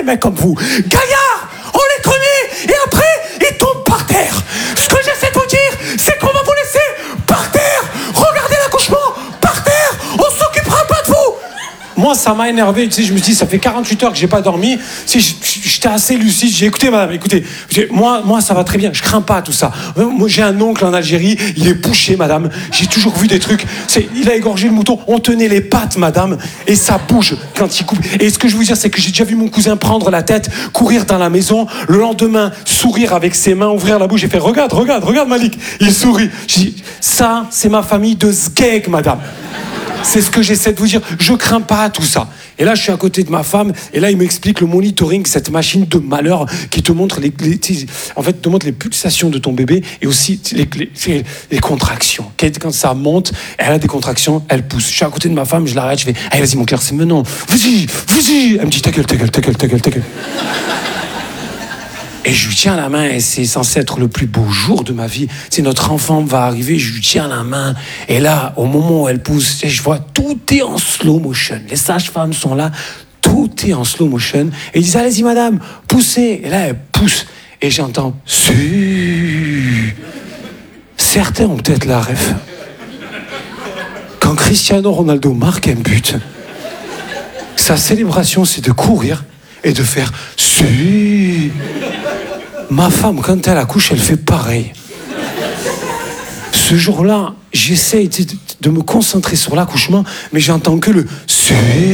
mecs comme vous. Gaillard, on les connaît, et après, ils tombent par terre. Ce que j'essaie de vous dire, c'est qu'on va vous laisser par terre. Regardez l'accouchement, par terre. On s'occupera pas de vous. Moi, ça m'a énervé, tu sais, je me suis dit, ça fait 48 heures que j'ai pas dormi. Si j'étais assez lucide, j'ai écouté, madame, écoutez, moi, ça va très bien, je crains pas tout ça. Moi, j'ai un oncle en Algérie, il est bouché, madame. J'ai toujours vu des trucs. Il a égorgé le mouton, on tenait les pattes, madame, et ça bouge quand il coupe. Et ce que je veux vous dire, c'est que j'ai déjà vu mon cousin prendre la tête, courir dans la maison, le lendemain, sourire avec ses mains, ouvrir la bouche et faire, regarde Malik, il sourit. J'ai dit, ça, c'est ma famille de sgeg, madame. C'est ce que j'essaie de vous dire. Je crains pas tout ça. Et là, je suis à côté de ma femme, et là, il m'explique le monitoring, cette machine de malheur qui te montre te montre les pulsations de ton bébé et aussi les contractions. Quand ça monte, elle a des contractions, elle pousse. Je suis à côté de ma femme, je l'arrête, je fais, allez, vas-y, mon cœur, c'est maintenant. Vas-y. Elle me dit, ta gueule. Et je lui tiens la main, et c'est censé être le plus beau jour de ma vie. C'est notre enfant va arriver, je lui tiens la main. Et là, au moment où elle pousse, je vois, tout est en slow motion. Les sages-femmes sont là, tout est en slow motion. Et ils disent, allez-y, madame, poussez. Et là, elle pousse. Et j'entends, si. Certains ont peut-être la ref. Quand Cristiano Ronaldo marque un but, sa célébration, c'est de courir et de faire, si. Ma femme, quand elle accouche, elle fait pareil. Ce jour-là, j'essaie de me concentrer sur l'accouchement, mais j'entends que le « c'est ».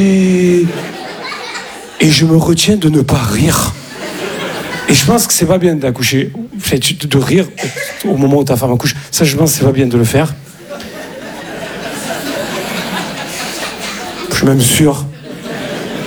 Et je me retiens de ne pas rire. Et je pense que c'est pas bien d'accoucher, de rire au moment où ta femme accouche. Ça, je pense que c'est pas bien de le faire. Je suis même sûr